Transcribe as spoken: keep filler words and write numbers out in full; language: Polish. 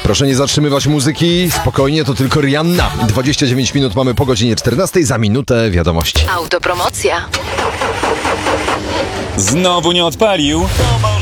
Proszę nie zatrzymywać muzyki, spokojnie, to tylko Rihanna. dwadzieścia dziewięć minut mamy po godzinie czternastej, za minutę wiadomości. Autopromocja. Znowu nie odpalił?